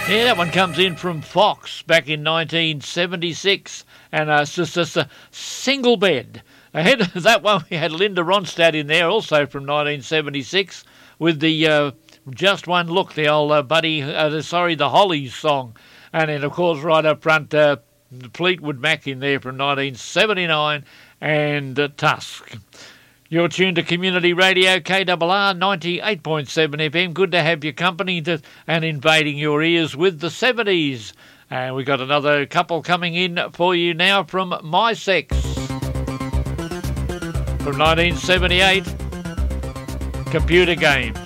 Yeah, that one comes in from Fox back in 1976, and it's just a single bed. Ahead of that one, we had Linda Ronstadt in there, also from 1976, with the Just One Look, the old the Hollies song. And then, of course, right up front, Fleetwood Mac in there from 1979, and Tusk. You're tuned to Community Radio KRR 98.7 FM. Good to have your company and invading your ears with the 70s. And we've got another couple coming in for you now from My Sex. From 1978, Computer Games.